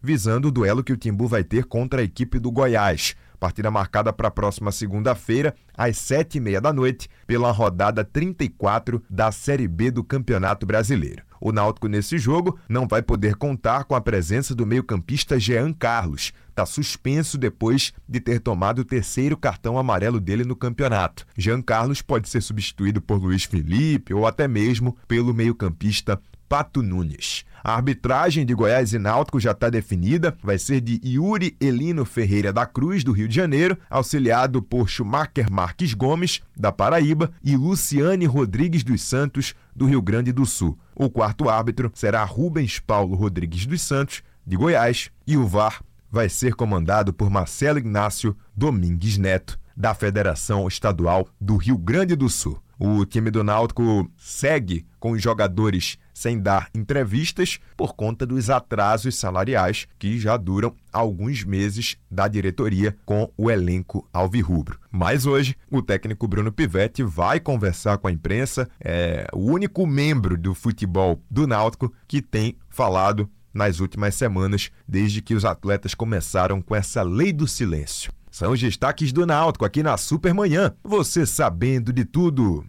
visando o duelo que o Timbu vai ter contra a equipe do Goiás. Partida marcada para a próxima segunda-feira, às 7h30 pela rodada 34 da Série B do Campeonato Brasileiro. O Náutico, nesse jogo, não vai poder contar com a presença do meio-campista Jean Carlos. Está suspenso depois de ter tomado o terceiro cartão amarelo dele no campeonato. Jean Carlos pode ser substituído por Luiz Felipe ou até mesmo pelo meio-campista Pato Nunes. A arbitragem de Goiás e Náutico já está definida, vai ser de Yuri Elino Ferreira da Cruz, do Rio de Janeiro, auxiliado por Schumacher Marques Gomes, da Paraíba, e Luciane Rodrigues dos Santos, do Rio Grande do Sul. O quarto árbitro será Rubens Paulo Rodrigues dos Santos, de Goiás, e o VAR vai ser comandado por Marcelo Ignácio Domingues Neto, da Federação Estadual do Rio Grande do Sul. O time do Náutico segue com os jogadores sem dar entrevistas por conta dos atrasos salariais que já duram alguns meses da diretoria com o elenco alvirrubro. Mas hoje o técnico Bruno Pivetti vai conversar com a imprensa, é o único membro do futebol do Náutico que tem falado nas últimas semanas, desde que os atletas começaram com essa lei do silêncio. São os destaques do Náutico aqui na Supermanhã, você sabendo de tudo.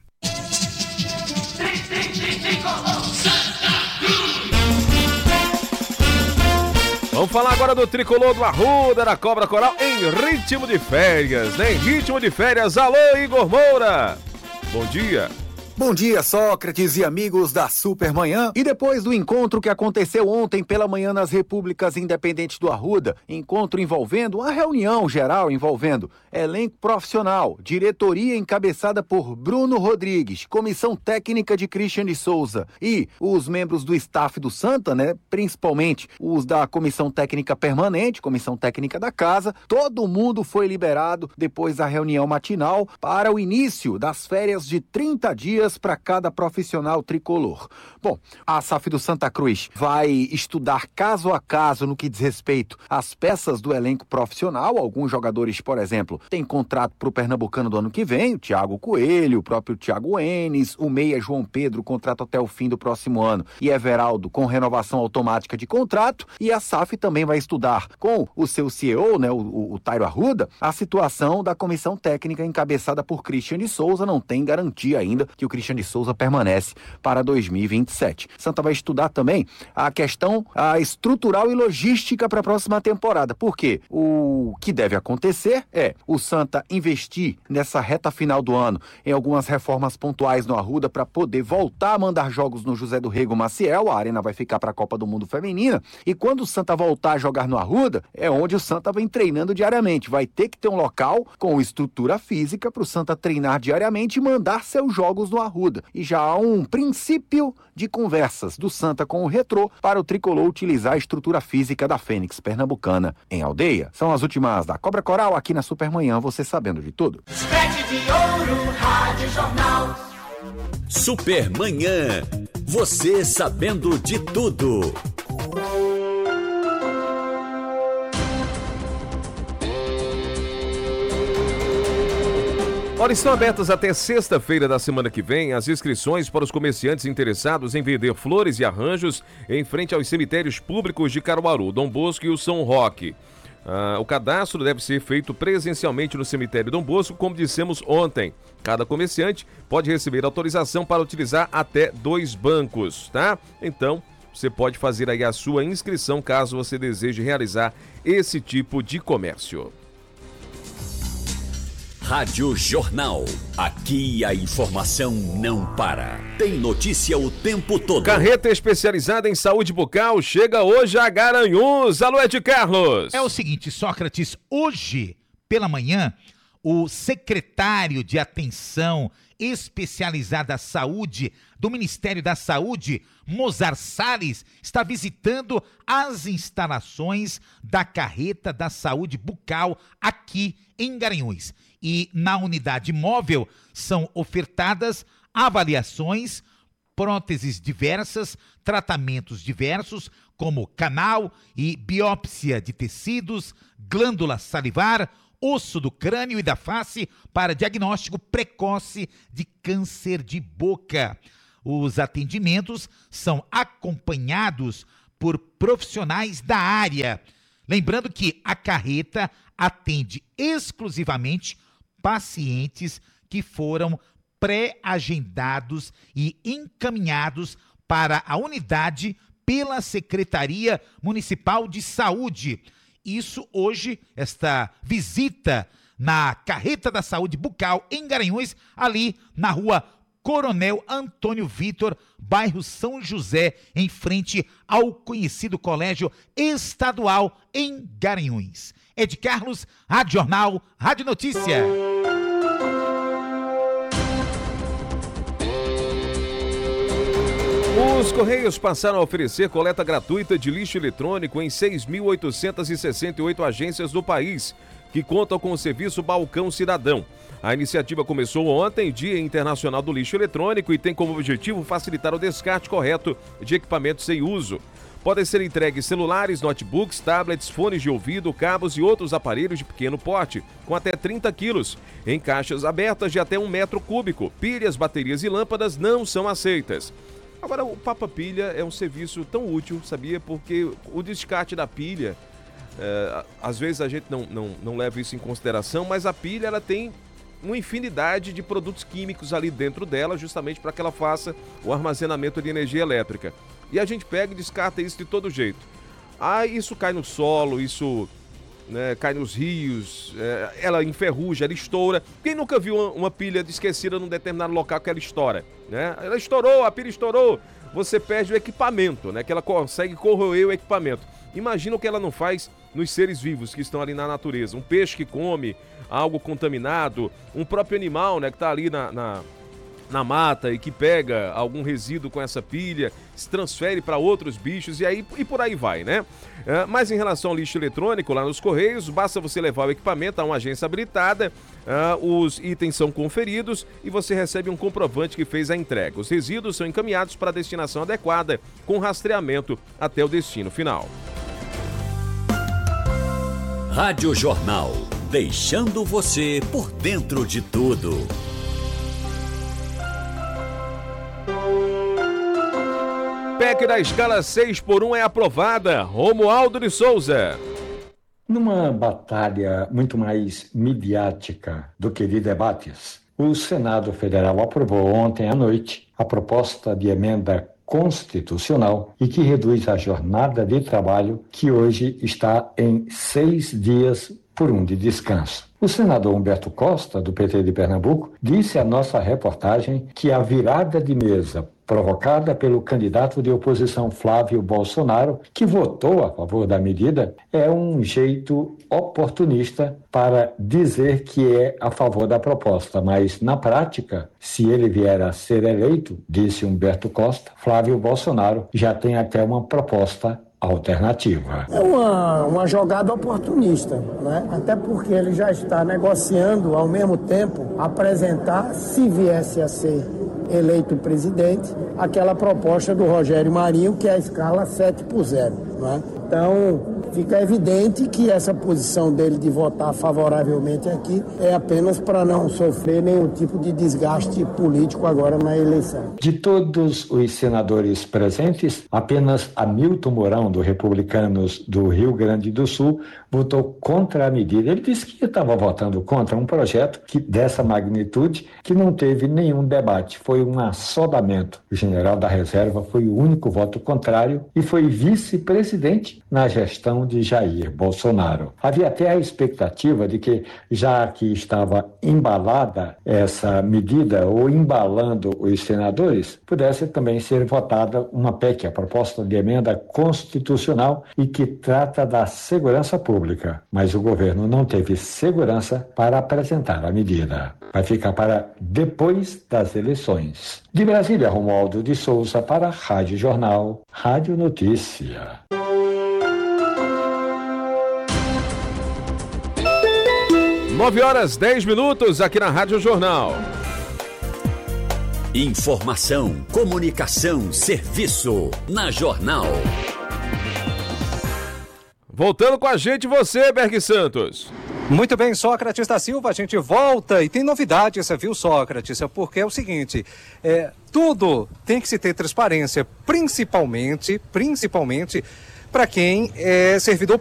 Vamos falar agora do tricolor do Arruda, da Cobra Coral, em ritmo de férias, né? Em ritmo de férias. Alô, Igor Moura! Bom dia! Bom dia, Sócrates e amigos da Supermanhã. E depois do encontro que aconteceu ontem pela manhã nas Repúblicas Independentes do Arruda, encontro envolvendo, uma reunião geral envolvendo elenco profissional, diretoria encabeçada por Bruno Rodrigues, comissão técnica de Christian de Souza e os membros do staff do Santa, né, principalmente os da comissão técnica permanente, comissão técnica da casa, todo mundo foi liberado depois da reunião matinal para o início das férias de 30 dias para cada profissional tricolor. Bom, a SAF do Santa Cruz vai estudar caso a caso no que diz respeito às peças do elenco profissional. Alguns jogadores, por exemplo, têm contrato para o Pernambucano do ano que vem, o Thiago Coelho, o próprio Thiago Enes, o meia João Pedro, contrato até o fim do próximo ano, e Everaldo com renovação automática de contrato. E a SAF também vai estudar com o seu CEO, né, o Tairo Arruda, a situação da comissão técnica encabeçada por Christian de Souza. Não tem garantia ainda que o Christian de Souza permanece para 2027. Santa vai estudar também a questão estrutural e logística para a próxima temporada. Por quê? O que deve acontecer é o Santa investir nessa reta final do ano em algumas reformas pontuais no Arruda para poder voltar a mandar jogos no José do Rego Maciel. A arena vai ficar para a Copa do Mundo Feminina. E quando o Santa voltar a jogar no Arruda, é onde o Santa vem treinando diariamente. Vai ter que ter um local com estrutura física para o Santa treinar diariamente e mandar seus jogos no Arruda. E já há um princípio de conversas do Santa com o Retrô para o tricolor utilizar a estrutura física da Fênix Pernambucana em Aldeia. São as últimas da Cobra Coral aqui na Supermanhã, você sabendo de tudo. Supermanhã, você sabendo de tudo. Ora, estão abertas até sexta-feira da semana que vem as inscrições para os comerciantes interessados em vender flores e arranjos em frente aos cemitérios públicos de Caruaru, Dom Bosco e o São Roque. O cadastro deve ser feito presencialmente no cemitério Dom Bosco, como dissemos ontem. Cada comerciante pode receber autorização para utilizar até 2 bancos, tá? Então, você pode fazer aí a sua inscrição caso você deseje realizar esse tipo de comércio. Rádio Jornal. Aqui a informação não para. Tem notícia o tempo todo. Carreta especializada em saúde bucal chega hoje a Garanhuns. Alô, Ed Carlos. É o seguinte, Sócrates, hoje pela manhã, o secretário de Atenção Especializada à Saúde do Ministério da Saúde, Mozart Salles, está visitando as instalações da Carreta da Saúde Bucal aqui em Garanhuns. E na unidade móvel são ofertadas avaliações, próteses diversas, tratamentos diversos, como canal e biópsia de tecidos, glândula salivar, osso do crânio e da face para diagnóstico precoce de câncer de boca. Os atendimentos são acompanhados por profissionais da área. Lembrando que a carreta atende exclusivamente pacientes que foram pré-agendados e encaminhados para a unidade pela Secretaria Municipal de Saúde. Isso hoje, esta visita na Carreta da Saúde Bucal em Garanhuns, ali na rua Coronel Antônio Vitor, bairro São José, em frente ao conhecido Colégio Estadual em Garanhuns. Ed Carlos, Rádio Jornal, Rádio Notícia. Os Correios passaram a oferecer coleta gratuita de lixo eletrônico em 6.868 agências do país, que contam com o serviço Balcão Cidadão. A iniciativa começou ontem, Dia Internacional do Lixo Eletrônico, e tem como objetivo facilitar o descarte correto de equipamentos sem uso. Podem ser entregues celulares, notebooks, tablets, fones de ouvido, cabos e outros aparelhos de pequeno porte, com até 30 quilos, em caixas abertas de até 1 metro cúbico. Pilhas, baterias e lâmpadas não são aceitas. Agora, o Papa Pilha é um serviço tão útil, sabia? Porque o descarte da pilha, às vezes a gente não leva isso em consideração, mas a pilha ela tem uma infinidade de produtos químicos ali dentro dela, justamente para que ela faça o armazenamento de energia elétrica. E a gente pega e descarta isso de todo jeito. Isso cai no solo, isso cai nos rios, ela enferruja, ela estoura. Quem nunca viu uma pilha esquecida num determinado local que ela estoura? Né? Ela estourou, a pilha estourou. Você perde o equipamento, né? Que ela consegue corroer o equipamento. Imagina o que ela não faz nos seres vivos que estão ali na natureza. Um peixe que come algo contaminado, um próprio animal, né, que está ali na mata e que pega algum resíduo com essa pilha, se transfere para outros bichos e por aí vai, né? Mas em relação ao lixo eletrônico, lá nos Correios, basta você levar o equipamento a uma agência habilitada, os itens são conferidos e você recebe um comprovante que fez a entrega. Os resíduos são encaminhados para a destinação adequada, com rastreamento até o destino final. Rádio Jornal, deixando você por dentro de tudo. PEC da escala 6x1 é aprovada. Romualdo de Souza. Numa batalha muito mais midiática do que de debates, o Senado Federal aprovou ontem à noite a proposta de emenda constitucional e que reduz a jornada de trabalho, que hoje está em 6 dias por 1 de descanso. O senador Humberto Costa, do PT de Pernambuco, disse à nossa reportagem que a virada de mesa provocada pelo candidato de oposição Flávio Bolsonaro, que votou a favor da medida, é um jeito oportunista para dizer que é a favor da proposta. Mas, na prática, se ele vier a ser eleito, disse Humberto Costa, Flávio Bolsonaro já tem até uma proposta alternativa. É uma jogada oportunista, né? Até porque ele já está negociando, ao mesmo tempo, apresentar, se viesse a ser eleito presidente, aquela proposta do Rogério Marinho, que é a escala 7x0, né? Então, fica evidente que essa posição dele de votar favoravelmente aqui é apenas para não sofrer nenhum tipo de desgaste político agora na eleição. De todos os senadores presentes, apenas Hamilton Mourão, do Republicanos do Rio Grande do Sul, votou contra a medida. Ele disse que estava votando contra um projeto dessa magnitude que não teve nenhum debate. Foi um assodamento. O general da reserva foi o único voto contrário e foi vice-presidente na gestão de Jair Bolsonaro. Havia até a expectativa de que, já que estava embalada essa medida, ou embalando os senadores, pudesse também ser votada uma PEC, a proposta de emenda constitucional, e que trata da segurança pública. Mas o governo não teve segurança para apresentar a medida. Vai ficar para depois das eleições. De Brasília, Romualdo de Souza para a Rádio Jornal, Rádio Notícia. 9h10 aqui na Rádio Jornal. Informação, comunicação, serviço na Jornal. Voltando com a gente, você, Berg Santos. Muito bem, Sócrates da Silva, a gente volta e tem novidades, viu, Sócrates? Porque é o seguinte, tudo tem que se ter transparência, principalmente para quem é servidor